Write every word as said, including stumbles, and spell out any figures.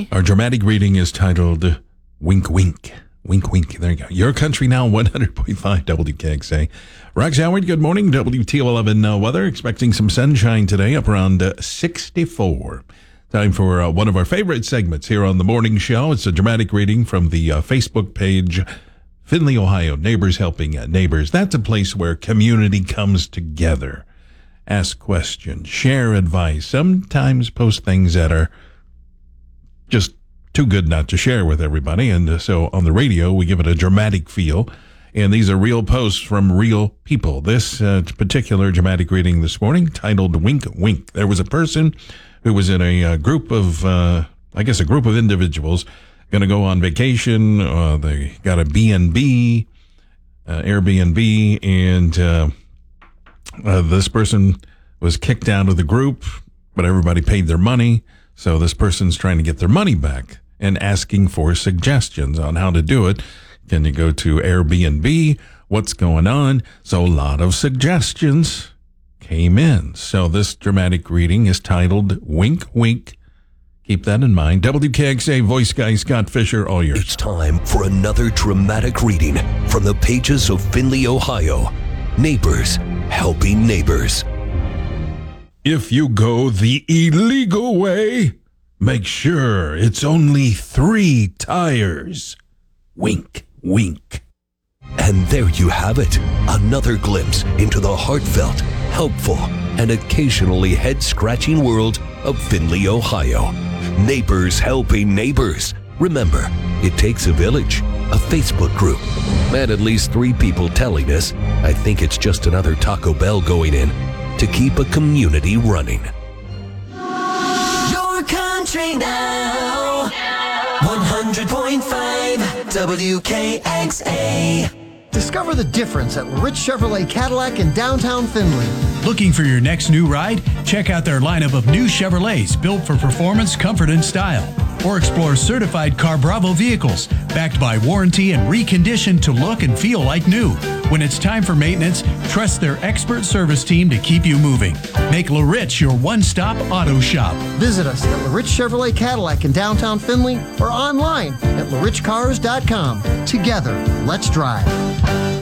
Today. Our dramatic reading is titled Wink Wink. Wink Wink. There you go. Your Country Now, one hundred point five W K X A. Rox Howard, good morning. W T O eleven uh, weather. Expecting some sunshine today, up around uh, sixty-four. Time for uh, one of our favorite segments here on the morning show. It's a dramatic reading from the uh, Facebook page, Findlay, Ohio, Neighbors Helping uh, Neighbors. That's a place where community comes together. Ask questions, share advice, sometimes post things that are just too good not to share with everybody. And uh, so on the radio, we give it a dramatic feel. And these are real posts from real people. This uh, particular dramatic reading this morning titled Wink Wink. There was a person who was in a uh, group of, uh, I guess a group of individuals going to go on vacation. Uh, they got a B and B, uh, Airbnb, and uh, uh, this person was kicked out of the group, but everybody paid their money. So this person's trying to get their money back and asking for suggestions on how to do it. Can you go to Airbnb? What's going on? So a lot of suggestions came in. So this dramatic reading is titled Wink Wink. Keep that in mind. W K X A voice guy Scott Fisher, all yours. It's time for another dramatic reading from the pages of Findlay, Ohio. Neighbors Helping Neighbors. If you go the illegal way, make sure it's only three tires. Wink, wink. And there you have it. Another glimpse into the heartfelt, helpful, and occasionally head-scratching world of Findlay, Ohio. Neighbors Helping Neighbors. Remember, it takes a village, a Facebook group, and at least three people telling us, I think it's just another Taco Bell going in, to keep a community running. Your Country Now, one hundred point five W K X A. Discover the difference at Rich Chevrolet Cadillac in downtown Findlay. Looking for your next new ride? Check out their lineup of new Chevrolets built for performance, comfort, and style. Or explore certified Car Bravo vehicles backed by warranty and reconditioned to look and feel like new. When it's time for maintenance, trust their expert service team to keep you moving. Make LaRich your one-stop auto shop. Visit us at LaRich Chevrolet Cadillac in downtown Findlay or online at la rich cars dot com. Together, let's drive.